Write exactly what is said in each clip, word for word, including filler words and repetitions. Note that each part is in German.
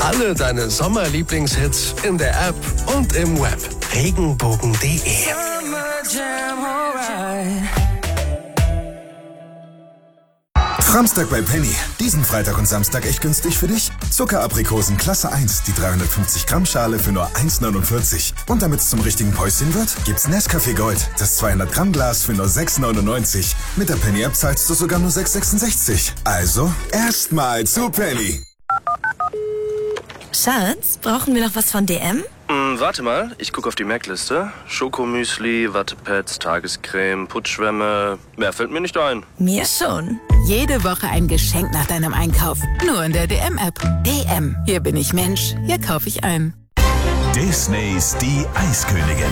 Alle deine Sommerlieblingshits in der App und im Web. Regenbogen punkt de. Samstag bei Penny. Diesen Freitag und Samstag echt günstig für dich. Zuckeraprikosen Klasse eins, die dreihundertfünfzig Gramm Schale für nur eins neunundvierzig. Und damit es zum richtigen Päuschen wird, gibt's Nescafé Gold, das zweihundert Gramm Glas für nur sechs neunundneunzig. Mit der Penny App zahlst du sogar nur sechs sechsundsechzig. Also, erstmal zu Penny. Schatz, brauchen wir noch was von D M? Hm, warte mal, ich gucke auf die Merkliste. Schokomüsli, Wattepads, Tagescreme, Putzschwämme. Mehr fällt mir nicht ein. Mir schon. Jede Woche ein Geschenk nach deinem Einkauf. Nur in der D M-App. D M. Hier bin ich Mensch. Hier kaufe ich ein. Disneys Die Eiskönigin.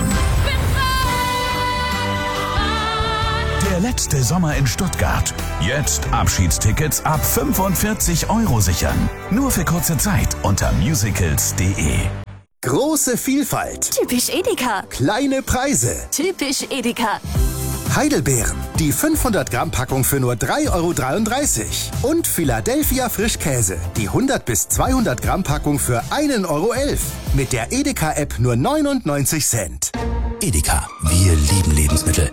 Der letzte Sommer in Stuttgart. Jetzt Abschiedstickets ab fünfundvierzig Euro sichern. Nur für kurze Zeit unter musicals punkt de. Große Vielfalt. Typisch Edeka. Kleine Preise. Typisch Edeka. Heidelbeeren. Die fünfhundert Gramm Packung für nur drei Euro dreiunddreißig. Und Philadelphia Frischkäse. Die hundert bis zweihundert Gramm Packung für ein Euro elf. Mit der Edeka-App nur neunundneunzig Cent. Edeka. Wir lieben Lebensmittel.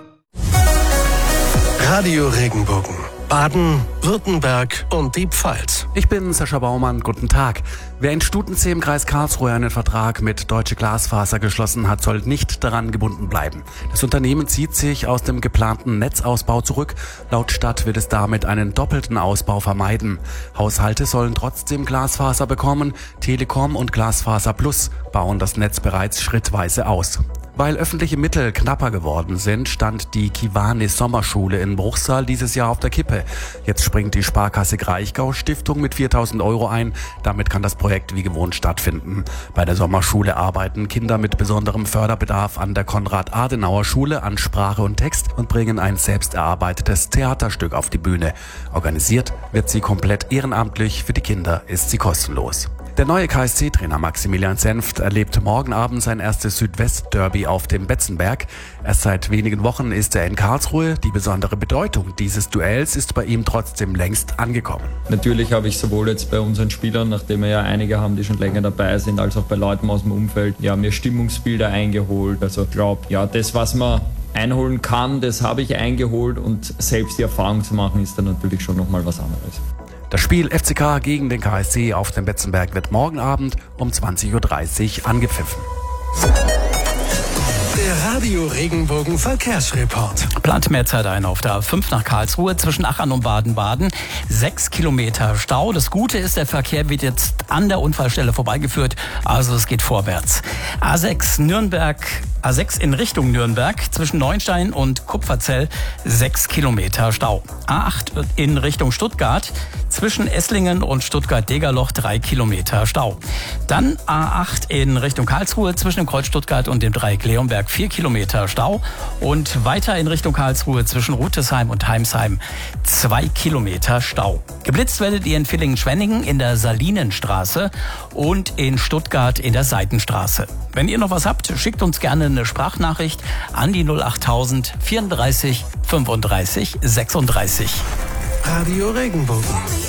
Radio Regenbogen. Baden, Württemberg und die Pfalz. Ich bin Sascha Baumann, guten Tag. Wer in Stutenzee im Kreis Karlsruhe einen Vertrag mit Deutsche Glasfaser geschlossen hat, soll nicht daran gebunden bleiben. Das Unternehmen zieht sich aus dem geplanten Netzausbau zurück. Laut Stadt wird es damit einen doppelten Ausbau vermeiden. Haushalte sollen trotzdem Glasfaser bekommen. Telekom und Glasfaser Plus bauen das Netz bereits schrittweise aus. Weil öffentliche Mittel knapper geworden sind, stand die Kiwanis Sommerschule in Bruchsal dieses Jahr auf der Kippe. Jetzt springt die Sparkasse Kraichgau Stiftung mit viertausend Euro ein. Damit kann das Projekt wie gewohnt stattfinden. Bei der Sommerschule arbeiten Kinder mit besonderem Förderbedarf an der Konrad-Adenauer-Schule an Sprache und Text und bringen ein selbst erarbeitetes Theaterstück auf die Bühne. Organisiert wird sie komplett ehrenamtlich, für die Kinder ist sie kostenlos. Der neue K S C-Trainer Maximilian Senft erlebt morgen Abend sein erstes Südwest-Derby auf dem Betzenberg. Erst seit wenigen Wochen ist er in Karlsruhe. Die besondere Bedeutung dieses Duells ist bei ihm trotzdem längst angekommen. Natürlich habe ich sowohl jetzt bei unseren Spielern, nachdem wir ja einige haben, die schon länger dabei sind, als auch bei Leuten aus dem Umfeld, ja, mir Stimmungsbilder eingeholt. Also ich glaube, ja, das, was man einholen kann, das habe ich eingeholt, und selbst die Erfahrung zu machen, ist dann natürlich schon nochmal was anderes. Das Spiel F C K gegen den K S C auf dem Betzenberg wird morgen Abend um zwanzig Uhr dreißig angepfiffen. Der Radio Regenbogen Verkehrsreport. Plant mehr Zeit ein auf der A fünf nach Karlsruhe zwischen Achern und Baden-Baden. Sechs Kilometer Stau. Das Gute ist, der Verkehr wird jetzt an der Unfallstelle vorbeigeführt. Also es geht vorwärts. A sechs Nürnberg, A sechs in Richtung Nürnberg zwischen Neuenstein und Kupferzell. Sechs Kilometer Stau. A acht in Richtung Stuttgart zwischen Esslingen und Stuttgart-Degerloch. Drei Kilometer Stau. Dann A acht in Richtung Karlsruhe zwischen dem Kreuz Stuttgart und dem Dreieck Leonberg. Vier Kilometer Stau. Und weiter in Richtung Karlsruhe zwischen Rütesheim und Heimsheim. Zwei Kilometer Stau. Geblitzt werdet ihr in Villingen-Schwenningen in der Salinenstraße und in Stuttgart in der Seitenstraße. Wenn ihr noch was habt, schickt uns gerne eine Sprachnachricht an die null achttausend vierunddreißig fünfunddreißig sechsunddreißig. Radio Regenbogen.